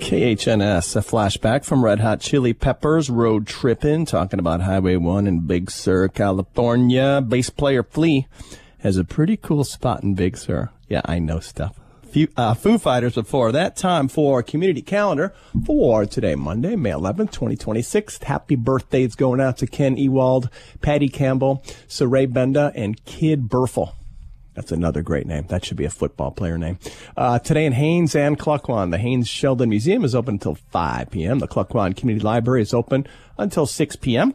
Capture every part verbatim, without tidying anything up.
K H N S, a flashback from Red Hot Chili Peppers, Road Trippin', talking about Highway one in Big Sur, California. Bass player Flea has a pretty cool spot in Big Sur. Yeah, I know stuff. Few, uh, Foo Fighters before that. Time for Community Calendar for today, Monday, May eleventh, twenty twenty-six. Happy birthdays going out to Ken Ewald, Patty Campbell, Saray Benda, and Kid Burfel. That's another great name. That should be a football player name. Uh, today in Haines and Cluckwan, the Haines Sheldon Museum is open until five p.m. The Cluckwan Community Library is open until six p.m.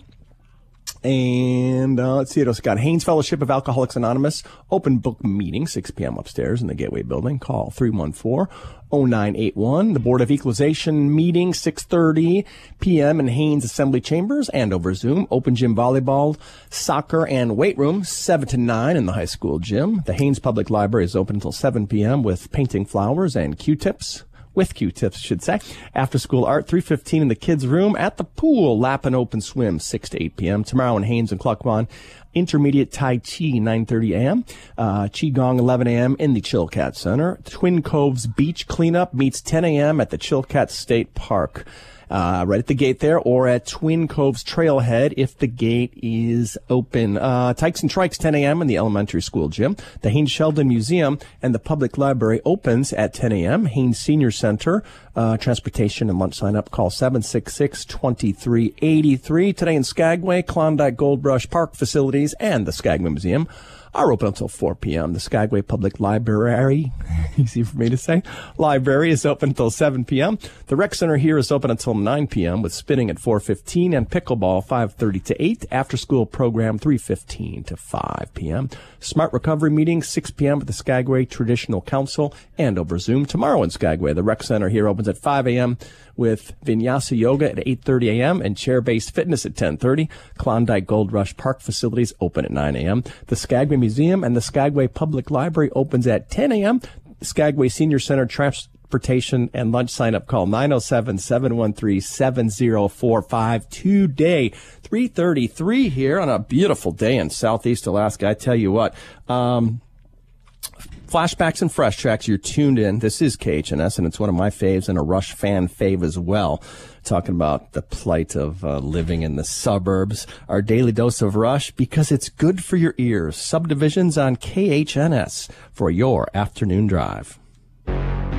And uh, let's see, it also got Haines Fellowship of Alcoholics Anonymous, open book meeting, six p.m. upstairs in the Gateway Building. Call three one four, oh nine eight one. The Board of Equalization meeting, six thirty p.m. in Haines Assembly Chambers and over Zoom. Open gym volleyball, soccer, and weight room, seven to nine in the high school gym. The Haines Public Library is open until seven p.m. with painting flowers and Q-tips. With Q-tips, should say. After school art, three fifteen in the kids' room. At the pool, lap and open swim, six to eight p.m. Tomorrow in Haines and Cluckwan, intermediate Tai Chi, nine thirty a.m. Uh, Qigong, eleven a.m. in the Chilkat Center. Twin Coves Beach Cleanup meets ten a.m. at the Chilkat State Park. Uh, right at the gate there, or at Twin Coves Trailhead if the gate is open. Uh, Tykes and Trikes, ten a.m. in the elementary school gym. The Haines Sheldon Museum and the Public Library opens at ten a.m. Haines Senior Center, uh, transportation and lunch sign up. Call seven six six, two three eight three. Today in Skagway, Klondike Gold Rush Park facilities and the Skagway Museum are open until four p.m. The Skagway Public Library, easy for me to say, library is open until seven p.m. The Rec Center here is open until nine p.m. with spinning at four fifteen and pickleball five thirty to eight. After school program three fifteen to five p.m. Smart Recovery meeting six p.m. at the Skagway Traditional Council and over Zoom. Tomorrow in Skagway, the Rec Center here opens at five a.m. with Vinyasa Yoga at eight thirty a.m. and chair-based fitness at ten thirty. Klondike Gold Rush Park facilities open at nine a.m. The Skagway Museum and the Skagway Public Library opens at ten a.m. The Skagway Senior Center transportation and lunch sign-up. Call nine oh seven, seven one three, seven oh four five today. three thirty-three here on a beautiful day in Southeast Alaska. I tell you what, um... Flashbacks and Fresh Tracks, you're tuned in. This is K H N S, and it's one of my faves and a Rush fan fave as well. Talking about the plight of uh, living in the suburbs. Our daily dose of Rush, because it's good for your ears. Subdivisions on K H N S for your afternoon drive.